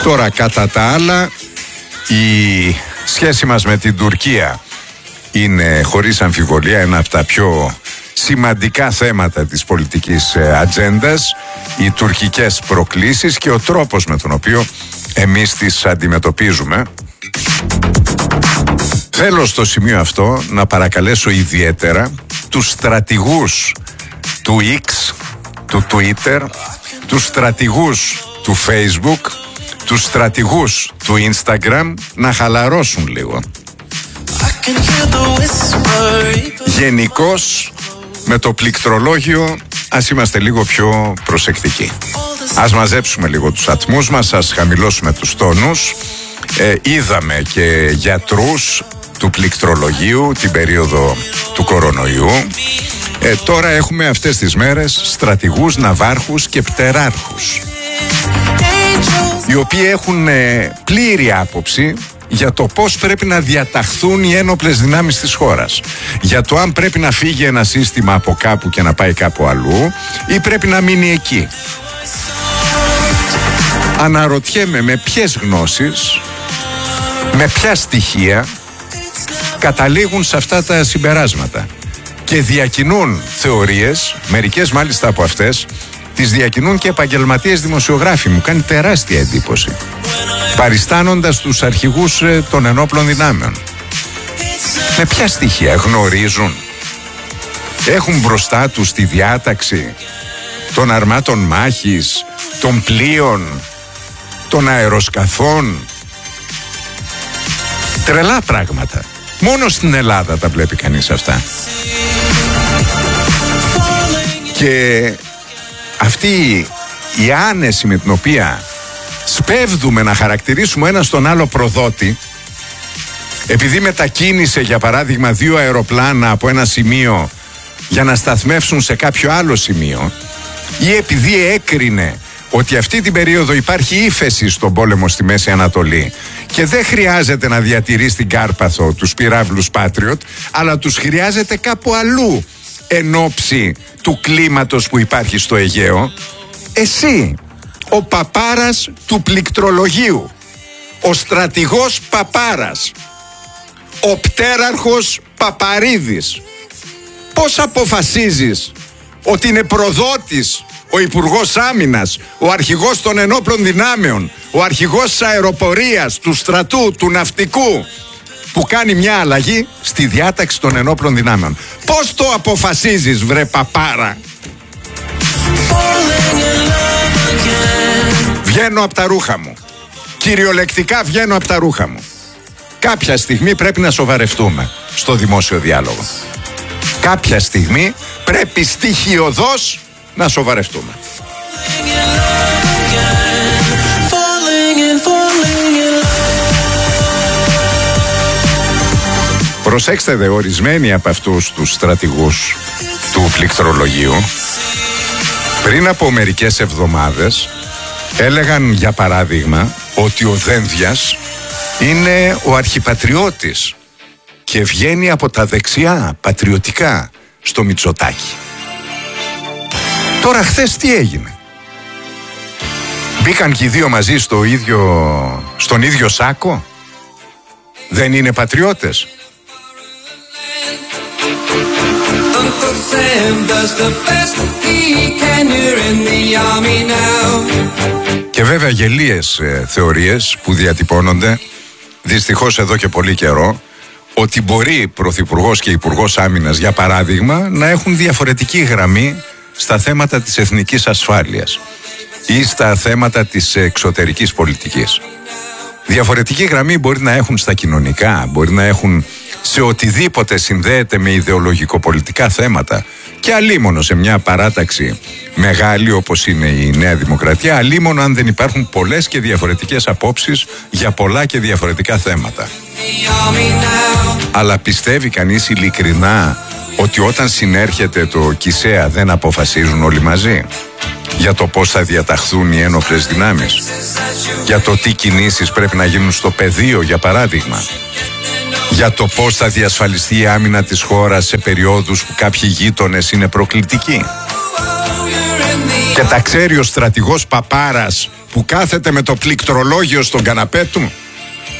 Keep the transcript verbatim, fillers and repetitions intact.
Τώρα, κατά τα άλλα, η σχέση μας με την Τουρκία είναι χωρίς αμφιβολία ένα από τα πιο σημαντικά θέματα της πολιτικής ατζέντας, οι τουρκικές προκλήσεις και ο τρόπος με τον οποίο εμείς τις αντιμετωπίζουμε. Θέλω στο σημείο αυτό να παρακαλέσω ιδιαίτερα τους στρατηγούς του X, του Twitter, τους στρατηγούς του Facebook, τους στρατηγούς του Instagram να χαλαρώσουν λίγο. Γενικώς με το πληκτρολόγιο ας είμαστε λίγο πιο προσεκτικοί. Ας μαζέψουμε λίγο τους ατμούς μας, ας χαμηλώσουμε τους τόνους. Ε, είδαμε και γιατρούς του πληκτρολογίου την περίοδο του κορονοϊού. Ε, τώρα έχουμε αυτές τις μέρες στρατηγούς, ναυάρχους και πτεράρχους, οι οποίοι έχουν ε, πλήρη άποψη για το πώς πρέπει να διαταχθούν οι ένοπλες δυνάμεις της χώρας, για το αν πρέπει να φύγει ένα σύστημα από κάπου και να πάει κάπου αλλού ή πρέπει να μείνει εκεί. Αναρωτιέμαι με ποιες γνώσεις, με ποια στοιχεία καταλήγουν σε αυτά τα συμπεράσματα και διακινούν θεωρίες, μερικές μάλιστα από αυτές τις διακινούν και επαγγελματίες δημοσιογράφοι. Μου κάνει τεράστια εντύπωση, παριστάνοντας τους αρχηγούς ε, των ενόπλων δυνάμεων. Με ποια στοιχεία γνωρίζουν, έχουν μπροστά τους τη διάταξη των αρμάτων μάχης, των πλοίων, των αεροσκαφών? Τρελά πράγματα. Μόνο στην Ελλάδα τα βλέπει κανείς αυτά. Και αυτή η άνεση με την οποία σπέβδουμε να χαρακτηρίσουμε ένα στον άλλο προδότη, επειδή μετακίνησε για παράδειγμα δύο αεροπλάνα από ένα σημείο για να σταθμεύσουν σε κάποιο άλλο σημείο, ή επειδή έκρινε ότι αυτή την περίοδο υπάρχει ύφεση στον πόλεμο στη Μέση Ανατολή και δεν χρειάζεται να διατηρεί στην Κάρπαθο τους πυράβλους Patriot, αλλά τους χρειάζεται κάπου αλλού εν ώψη του κλίματος που υπάρχει στο Αιγαίο, εσύ, ο παπάρας του πληκτρολογίου, ο στρατηγός παπάρας, ο πτέραρχος Παπαρίδης, πώς αποφασίζεις ότι είναι προδότης ο Υπουργός Άμυνας, ο αρχηγός των ενόπλων δυνάμεων, ο αρχηγός της αεροπορίας, του στρατού, του ναυτικού, που κάνει μια αλλαγή στη διάταξη των ενόπλων δυνάμεων? Πώς το αποφασίζεις, βρε παπάρα? Βγαίνω από τα ρούχα μου. Κυριολεκτικά βγαίνω από τα ρούχα μου. Κάποια στιγμή πρέπει να σοβαρευτούμε στο δημόσιο διάλογο. Κάποια στιγμή πρέπει στοιχειωδώς να σοβαρευτούμε. Προσέξτε δε, ορισμένοι από αυτούς τους στρατηγούς του πληκτρολογίου πριν από μερικές εβδομάδες έλεγαν για παράδειγμα ότι ο Δένδιας είναι ο αρχιπατριώτης και βγαίνει από τα δεξιά πατριωτικά στο Μητσοτάκη. Τώρα χθες τι έγινε? Μπήκαν και οι δύο μαζί στο ίδιο, στον ίδιο σάκο? Δεν είναι πατριώτες? Και βέβαια γελίες ε, θεωρίες που διατυπώνονται δυστυχώς εδώ και πολύ καιρό, ότι μπορεί Πρωθυπουργός και Υπουργός Άμυνας για παράδειγμα να έχουν διαφορετική γραμμή στα θέματα της εθνικής ασφάλειας ή στα θέματα της εξωτερικής πολιτικής. Διαφορετική γραμμή μπορεί να έχουν στα κοινωνικά, μπορεί να έχουν σε οτιδήποτε συνδέεται με ιδεολογικοπολιτικά θέματα, και αλίμονο σε μια παράταξη μεγάλη όπως είναι η Νέα Δημοκρατία, αλίμονο αν δεν υπάρχουν πολλές και διαφορετικές απόψεις για πολλά και διαφορετικά θέματα. Αλλά πιστεύει κανείς ειλικρινά ότι όταν συνέρχεται το ΚΙΣΕΑ δεν αποφασίζουν όλοι μαζί για το πώς θα διαταχθούν οι ένοπλες δυνάμεις, για το τι κινήσεις πρέπει να γίνουν στο πεδίο για παράδειγμα, για το πώς θα διασφαλιστεί η άμυνα της χώρας σε περιόδους που κάποιοι γείτονες είναι προκλητικοί? Και τα ξέρει ο στρατηγός Παπάρας που κάθεται με το πληκτρολόγιο στον καναπέ του.